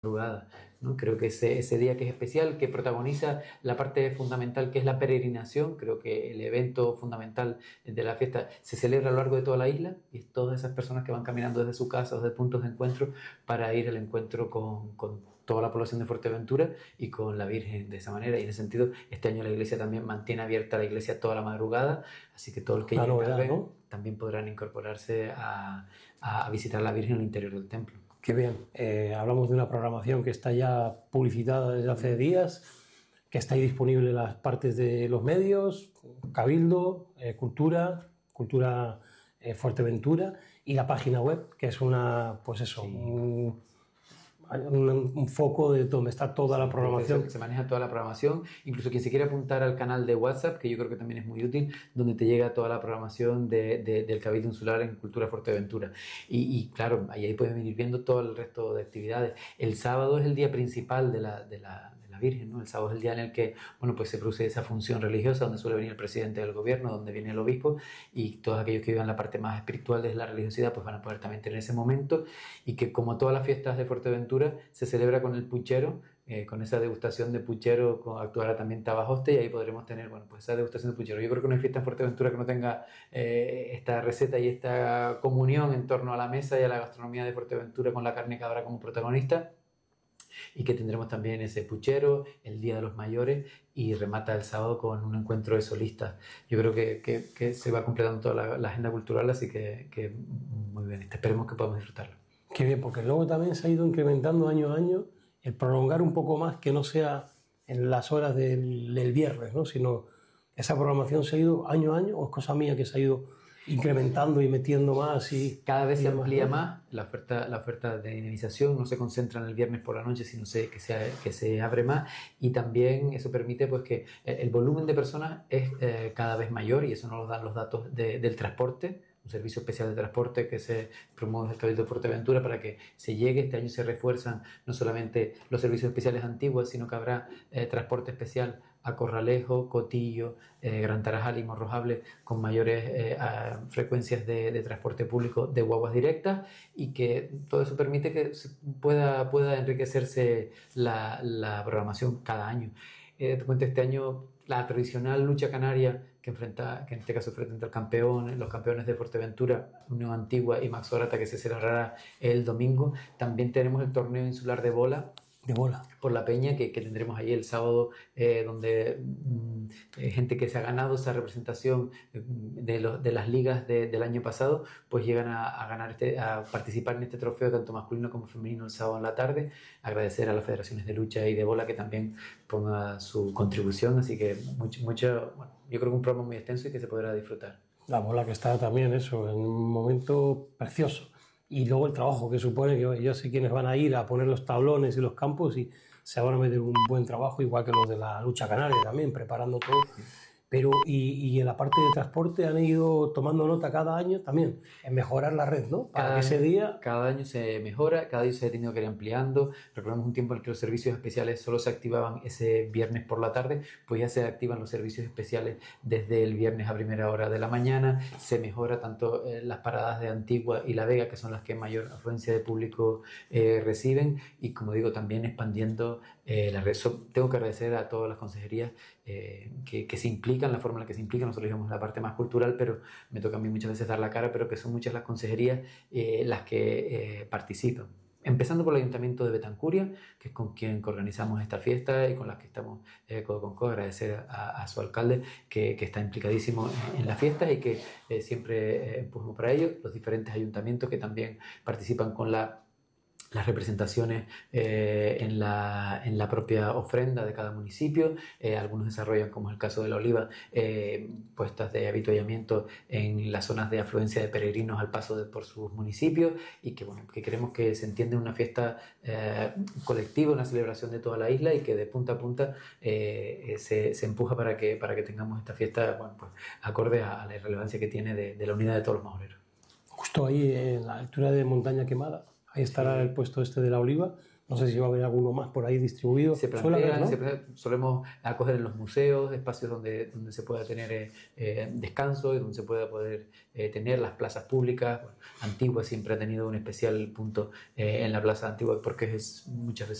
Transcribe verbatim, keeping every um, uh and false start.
madrugada, ¿no? Creo que ese, ese día que es especial, que protagoniza la parte fundamental que es la peregrinación, creo que el evento fundamental de la fiesta se celebra a lo largo de toda la isla y es todas esas personas que van caminando desde su casa o desde puntos de encuentro para ir al encuentro con, con toda la población de Fuerteventura y con la Virgen de esa manera. Y en ese sentido, este año la iglesia también mantiene abierta la iglesia toda la madrugada, así que todo el que La llegue novedad, a ver, ¿no? también podrán incorporarse a, a visitar a la Virgen en el interior del templo. Qué bien. Eh, hablamos de una programación que está ya publicitada desde hace días, que está ahí disponible en las partes de los medios, Cabildo, eh, Cultura, Cultura eh, Fuerteventura, y la página web, que es una, pues eso, Sí. un, un, un foco de donde está toda la programación. Se maneja toda la programación, incluso quien se quiere apuntar al canal de WhatsApp, que yo creo que también es muy útil, donde te llega toda la programación de, de, del Cabildo Insular en Cultura Fuerteventura. Y, y claro, ahí, ahí pueden ir viendo todo el resto de actividades. El sábado es el día principal de la, de la, de la Virgen, ¿no? El sábado es el día en el que, bueno, pues se produce esa función religiosa, donde suele venir el presidente del gobierno, donde viene el obispo, y todos aquellos que vivan la parte más espiritual de la religiosidad, pues van a poder también tener ese momento, y que como todas las fiestas de Fuerteventura, se celebra con el puchero, eh, con esa degustación de puchero, con, actuará también Tabajoste, y ahí podremos tener, bueno, pues esa degustación de puchero. Yo creo que no hay fiesta en Fuerteventura que no tenga eh, esta receta y esta comunión en torno a la mesa y a la gastronomía de Fuerteventura, con la carne cabra como protagonista, y que tendremos también ese puchero, el Día de los Mayores, y remata el sábado con un encuentro de solistas. Yo creo que, que, que se va completando toda la, la agenda cultural, así que, que muy bien, esperemos que podamos disfrutarlo. Qué bien, porque luego también se ha ido incrementando año a año el prolongar un poco más, que no sea en las horas del, del viernes, ¿no? Sino esa programación se ha ido año a año, o es cosa mía que se ha ido incrementando y metiendo más y cada vez se amplía más, ¿no? más la oferta, la oferta de dinamización, no se concentra en el viernes por la noche, sino se, que, se, que se abre más, y también eso permite pues que el volumen de personas es eh, cada vez mayor, y eso nos lo dan los datos de, del transporte, un servicio especial de transporte que se promueve en el Cabildo de Fuerteventura para que se llegue. Este año se refuerzan no solamente los servicios especiales antiguos, sino que habrá eh, transporte especial a Corralejo, Cotillo, eh, Gran Tarajal y Morrojable, con mayores eh, frecuencias de, de transporte público de guaguas directas, y que todo eso permite que pueda, pueda enriquecerse la, la programación cada año. Eh, te cuento, este año la tradicional lucha canaria que enfrenta, que en este caso frente al campeón, los campeones de Fuerteventura, Unión Antigua y Max Orata, que se celebrará el domingo. También tenemos el torneo insular de bola, de bola por la Peña, que, que tendremos ahí el sábado, eh, donde mmm, eh, gente que se ha ganado esa representación de, los, de las ligas de, del año pasado, pues llegan a, a ganar este, a participar en este trofeo tanto masculino como femenino el sábado en la tarde. Agradecer a las federaciones de lucha y de bola que también ponga su contribución, así que mucho, mucho, bueno, yo creo que un programa muy extenso y que se podrá disfrutar. La bola que está también eso, en un momento precioso. Y luego el trabajo que supone, que yo sé quiénes van a ir a poner los tablones y los campos y se van a meter un buen trabajo, igual que los de la lucha canaria también, preparando todo. Pero, y, y en la parte de transporte han ido tomando nota cada año también en mejorar la red, ¿no? Para cada, que ese día... Cada año se mejora, cada año se ha tenido que ir ampliando. Recordamos un tiempo en el que los servicios especiales solo se activaban ese viernes por la tarde, pues ya se activan los servicios especiales desde el viernes a primera hora de la mañana. Se mejora tanto eh, las paradas de Antigua y La Vega, que son las que mayor afluencia de público eh, reciben, y como digo, también expandiendo eh, la red. So, tengo que agradecer a todas las consejerías eh, que, que se implican, la forma en la que se implican. Nosotros digamos la parte más cultural, pero me toca a mí muchas veces dar la cara, pero que son muchas las consejerías eh, las que eh, participan. Empezando por el Ayuntamiento de Betancuria, que es con quien organizamos esta fiesta y con la que estamos eh, codo con codo. Agradecer a, a su alcalde que, que está implicadísimo en, en las fiestas y que eh, siempre eh, empujamos para ello. Los diferentes ayuntamientos que también participan con la las representaciones eh, en, la, en la propia ofrenda de cada municipio. Eh, algunos desarrollan, como es el caso de La Oliva, eh, puestas de avituallamiento en las zonas de afluencia de peregrinos al paso de, por sus municipios, y que, bueno, que queremos que se entienda una fiesta eh, colectiva, una celebración de toda la isla, y que de punta a punta eh, se, se empuja para que, para que tengamos esta fiesta, bueno, pues, acorde a, a la relevancia que tiene de, de la unidad de todos los majoreros. Justo ahí en la altura de Montaña Quemada, ahí estará sí. El puesto este de La Oliva, No sé si va a haber alguno más por ahí distribuido. Se Suele haber, plantean, ¿no? se plantean, solemos acoger en los museos espacios donde, donde se pueda tener eh, eh, descanso y donde se pueda poder eh, tener las plazas públicas. Bueno, Antigua siempre ha tenido un especial punto eh, en la plaza de Antigua porque es muchas veces